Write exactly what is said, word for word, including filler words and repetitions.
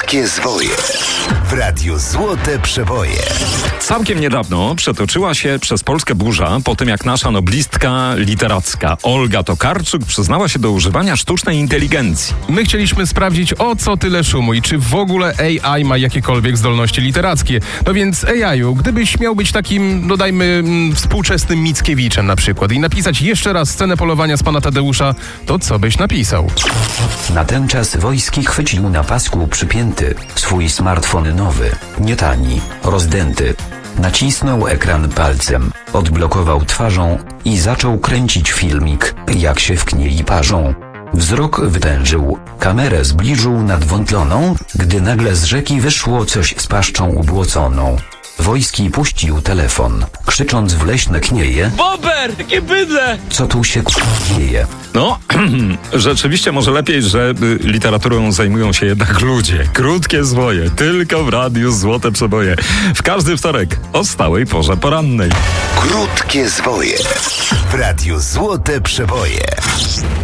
Krótkie zwoje w Radiu Złote Przeboje. Całkiem niedawno przetoczyła się przez Polskę burza po tym, jak nasza noblistka literacka Olga Tokarczuk przyznała się do używania sztucznej inteligencji. My chcieliśmy sprawdzić, o co tyle szumu i czy w ogóle A I ma jakiekolwiek zdolności literackie. No więc A I-u, gdybyś miał być takim, no dajmy, mm, współczesnym Mickiewiczem na przykład i napisać jeszcze raz scenę polowania z pana Tadeusza, to co byś napisał? Na ten czas Wojski chwycił na pasku przypięty swój smartfon nowy, nie tani, rozdęty. Nacisnął ekran palcem, odblokował twarzą i zaczął kręcić filmik, jak się w kniei parzą. Wzrok wytężył, kamerę zbliżył nad wątloną, gdy nagle z rzeki wyszło coś z paszczą ubłoconą. Wojski puścił telefon, krzycząc w leśne knieje: Bober! Jakie bydle! Co tu się dzieje? No, rzeczywiście może lepiej, że y, literaturą zajmują się jednak ludzie. Krótkie zwoje, tylko w Radiu Złote Przeboje. W każdy wtorek o stałej porze porannej. Krótkie zwoje w Radiu Złote Przeboje.